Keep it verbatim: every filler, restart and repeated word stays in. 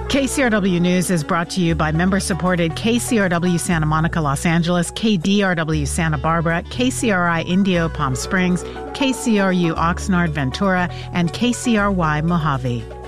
K C R W News is brought to you by member-supported K C R W Santa Monica, Los Angeles, K D R W Santa Barbara, K C R I Indio Palm Springs, K C R U Oxnard Ventura, and K C R Y Mojave.